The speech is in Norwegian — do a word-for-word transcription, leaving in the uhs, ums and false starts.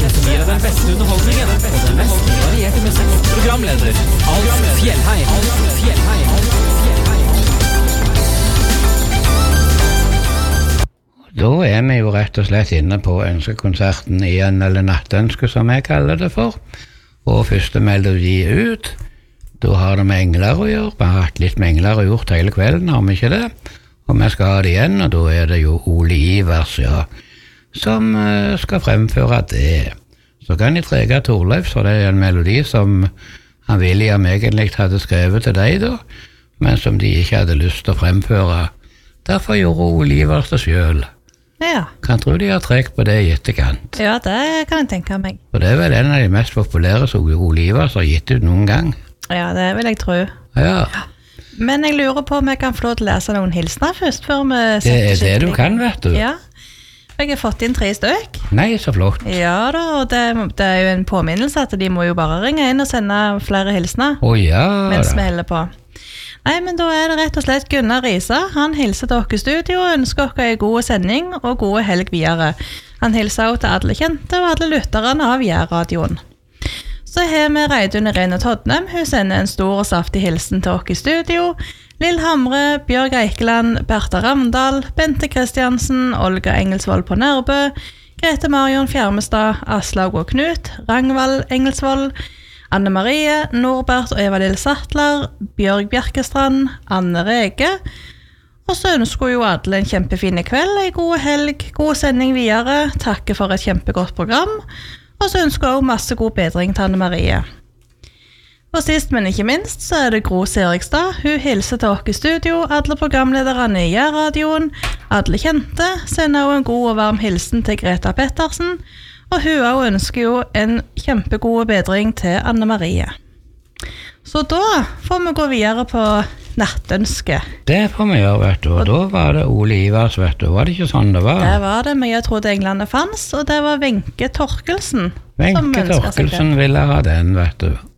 som gir deg den beste underholdningen og den mest varierte musikk. Programleder Alf Fjellheim. Alf Fjellheim. Da er vi jo rett og slett inne på ønskekonserten igjen, eller nattønske som jeg kaller det for. Og første melodi ut, da har det med engler å gjøre. Vi har hatt litt med engler og gjort hele kvelden, har vi ikke det? Og vi skal ha det igjen, og da er det jo Ole Ivers, ja, som uh, skal fremføre det. Så kan jeg trege Torleif, så det er en melodi som han William egentlig hadde skrevet til deg da, men som de ikke hadde lyst til å fremføre. Derfor gjorde Ole Ivers det selv. Ja. Kan tro de har trekk på det i etterkant. Ja, det kan jeg tenke meg. Og det er vel en av de mest populære som Ole Ivers har gitt ut noen gang. Ja, det vil jeg tro. Ja. Ja. Men jeg lurer på om jeg kan få lov til å lese noen hilsner først, før vi Det er det du kan, vet du. Ja. Jeg har fått inn tre støk. Nei, så flott. Ja da, og det, det er jo en påminnelse at de må jo bare ringe inn og sende flere hilsner. Å ja mens da. vi holder på. Nei, men da er det rett og slett Gunnar Risa. Han hilser til dere i studio og ønsker dere en god sending og gode helg videre. Han hilser også til alle kjente og alle lytterne av Jærradioen. Så har vi Reidun Irene Todnem. Hun sender en stor og saftig hilsen til dere i studio. Lill Hamre, Bjørg Eikeland, Bertha Ramdal, Bente Kristiansen, Olga Engelsvold på Nærbø, Grete Marion Fjermestad, Aslaug og Knut, Rangvald Engelsvold, Anne Marie, Norbert og Eva-Lill Sattler, Bjørg Bjerkestrand, Anne Rege. Og så ønsker jo alle en kjempefin kveld, en god helg, god sending videre. Takker for et kjempegodt program. Og så ønsker jeg også masse god bedring til Anne Marie. Og sist, men ikke minst, så er det Gro Serikstad. Hun hilser til dere i studio, alle programlederne i Jærradioen, alle kjente, sender også en god og varm hilsen til Greta Pettersen, og hun også ønsker jo en kjempegod bedring til Anne Marie. Så da får vi gå videre på nattønske. Det får vi gjøre, vet du. Og da var det Ole Ivers, vet du. Var det ikke sånn det var? Det var det, men jeg trodde Englene fanns, og det var Wenche Torkelsen. Wenche Torkelsen ville ha den, vet du.